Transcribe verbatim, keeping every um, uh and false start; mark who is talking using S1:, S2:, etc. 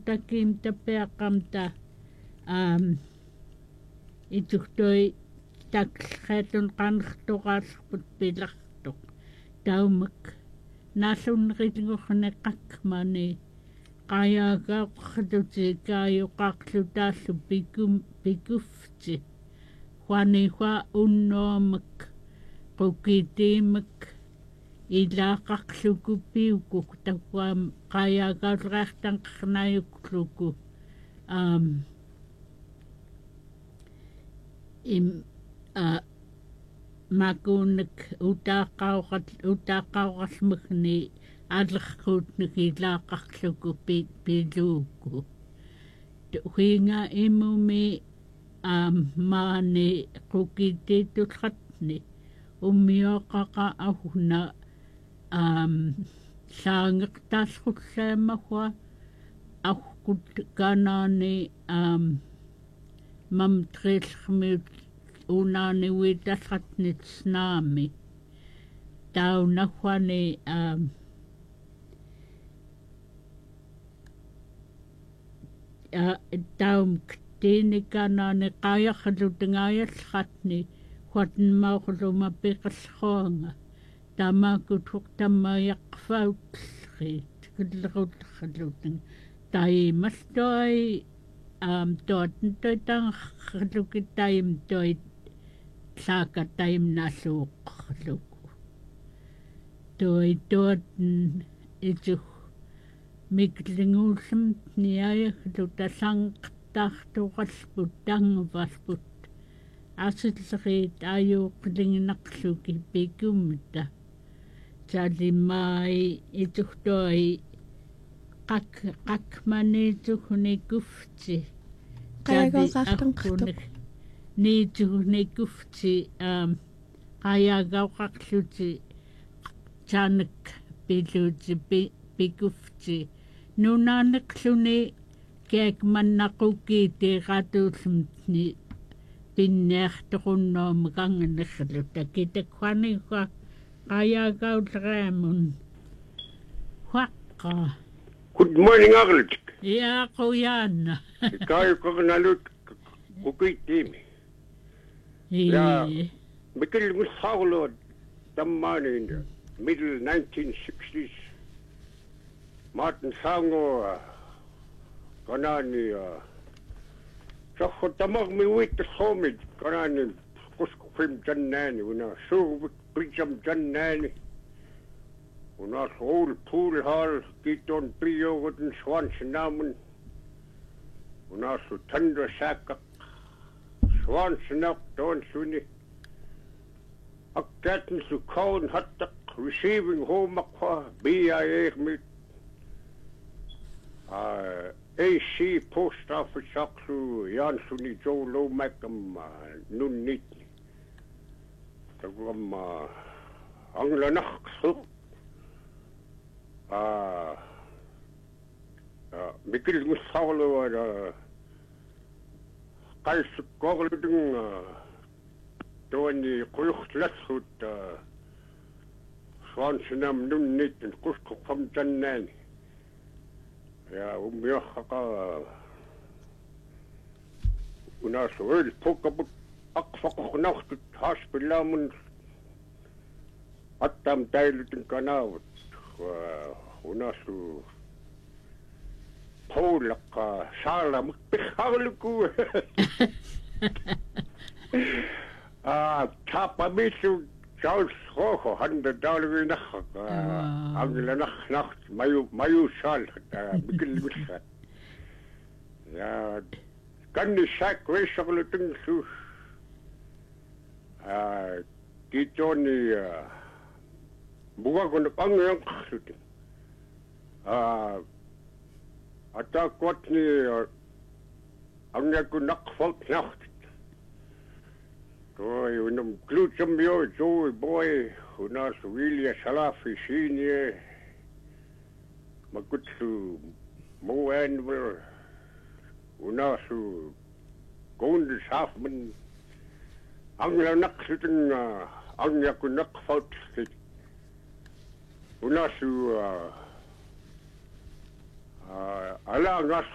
S1: takim tapeaqamta um ituhtoi taklhetun qanrtuqaallерпут pilartuq taumak naallunneritingorne qakkmani qayaagaaqarluti kaayuqaaqlutaallu pikum pikufti huani hua unnoamak qukitiimak ilaaqarlukupiuku takuam qayaagaulreartanqarnaayukluku um im a makunak utaaqauqat utaaqauqarlmagni алерхуутнук илаақарлуку пи пилууку туинга имуми ам маани qukitiittulratni уммиоқақа агуна ам саангертааллруллаамагуа аггут канаани ам мам триллермиут унаани уиталратнит snaami таунахвани ам таум тинниканаани qaajarlutangaajallatni huatnmauqluma piqallruanga tamaakuthuq tammaajaqfautrit kullerullerlutang taimastoi am totten toitangallukit taim toit saaka taim nasuuqqluku toi totten itu miklinguullum niajalu tasanqtartuqalput tangvasput asillerit ajuuqlinginaqluki pikumta talimai ituhtoi qak qakmanituhni kufti
S2: qayaagaaqartanqartuq
S1: niituhni kufti um qayaagaaqarluti tanak piluti pikufti nunaaneqluni kiakmannaqukkiiti qatuullumtni pinniartoqunnooma kanganerluta kitakhuaniqa qayaagaulleraamun huaqqa
S3: Good morning, Aglet.
S1: ja qoyaanna
S3: Kaayuqarnalut ukittiimi. Ja mikil mushaulod tammaani in the middle nineteen sixties. Martin Sango kanani Sakho tamag mi wit homid kanani kusku film jannani una so prijam jannani una whole pool hall kiton prio guten swansnamen una so tandra saka swansnap don suni akkaten su kaun hatta receiving home akwa B I A mit Uh, A C post office aklu Jansuni Joe Lomakam nun nit. Tagum angla naksu. Ah, mikil musawlo ada kais kogludung doani kuyukh lasut swansinam nun nit kusku fam jannani. Ja, ummiaqa unas wel pokabut aqfaqnaqt haspilamun attam tailutin kanawut unas paulaqa sala mukpihagluku ah tapa misu Charles Rojo hundred dollar nach angela nach nacht mayu mayu shal mikil gusat ya kan ni sak wesalutung su ah kitoni buga kon pangyang khut ah ata kotni angya ku nak falt nacht Boy, unum klutsum yo joy boy, unas Willia Salafi senior, magutsu mo anvil, unasu gondis halfman, angla naksutin angya ku nakfalt sit, unasu ala ngas